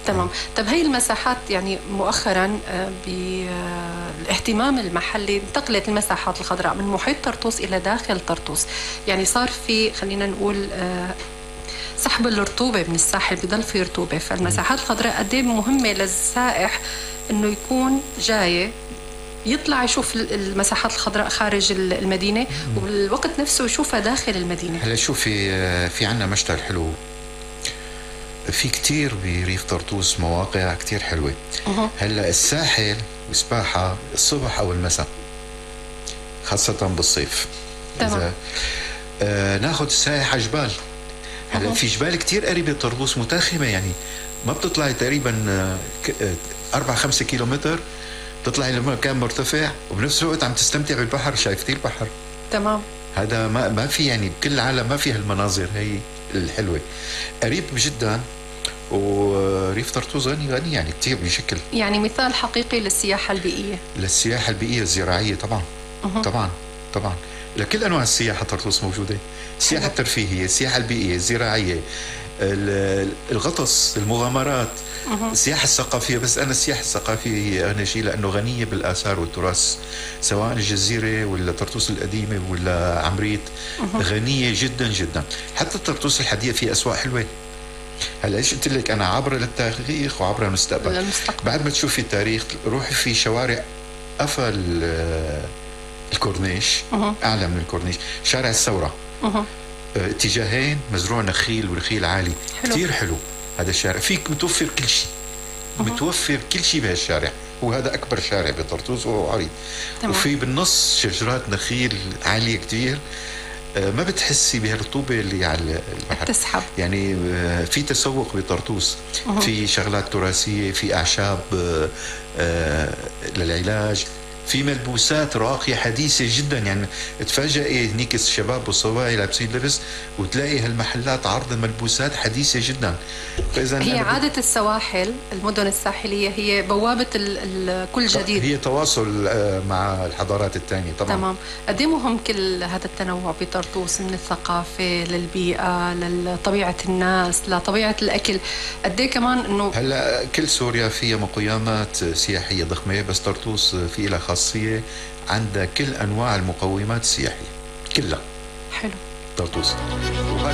تمام. طب هي المساحات يعني مؤخرا بالاهتمام المحلي انتقلت المساحات الخضراء من محيط طرطوس إلى داخل طرطوس، يعني صار في خلينا نقول سحب الرطوبة من الساحل، بضل في رطوبة، فالمساحات الخضراء قد ايه مهمة للسائح انه يكون جاي يطلع يشوف المساحات الخضراء خارج المدينة وبالوقت نفسه يشوفها داخل المدينة. هلا شوفي، في عنا مشتل حلو، في كتير بريف طرطوس مواقع كتير حلوة. هلا الساحل وسباحة الصبح أو المساء خاصة بالصيف. تمام. ناخد السائح على جبال. هلا في جبال كتير قريبة طرطوس متاخمة، يعني ما بتطلعي تقريبا 4-5 كيلومتر تطلعي لمكان مرتفع وبنفس الوقت عم تستمتع بالبحر، شايفتي البحر. تمام. هذا ما في، يعني بكل العالم ما في هالمناظر هي الحلوة. قريب جدا، وريف طرطوس غني يعني كتير بشكل، يعني مثال حقيقي للسياحة البيئية. للسياحة البيئية الزراعية طبعا. طبعا لكل أنواع السياحة طرطوس موجودة، السياحة الترفيهية، السياحة البيئية، الزراعية، الغطس، المغامرات، السياحة الثقافية. بس أنا السياحة الثقافية هي أغنى شيء، لأنه غنية بالآثار والتراث، سواء الجزيرة ولا طرطوس القديمة ولا عمريت، غنية جدا جدا. حتى طرطوس الحديثة في أسواق حلوة. هلا ايش قلت لك انا؟ عبر للتاريخ وعبر المستقبل. بعد ما تشوفي التاريخ روحي في شوارع قفل الكورنيش، اعلى من الكورنيش، شارع الثورة، اتجاهين مزروع نخيل ونخيل عالي، كثير حلو هذا الشارع. فيك متوفر كل شيء، متوفر كل شيء بهالشارع، وهذا اكبر شارع بطرطوس وهو عريض. وفي بالنص شجرات نخيل عالية كثير، ما بتحسي بهالرطوبة اللي على البحر، تسحب. يعني في تسوق بطرطوس، في شغلات تراثية، في أعشاب للعلاج، في ملبوسات راقية حديثة جدا. يعني تفاجئي هنيك الشباب والصبايا لابسين لبس وتلاقي هالمحلات عرض ملبوسات حديثة جدا. هي عادة السواحل، المدن الساحلية هي بوابة كل جديد، هي تواصل مع الحضارات الثانية طبعا. تمام. قد ايه مهم كل هذا التنوع بطرطوس، من الثقافة للبيئة لطبيعة الناس لطبيعة الأكل، قد ايه كمان انه هلا كل سوريا فيها مقومات سياحية ضخمة، بس طرطوس في لها خاصية، عندها كل أنواع المقومات السياحية كلها. حلو طرطوس.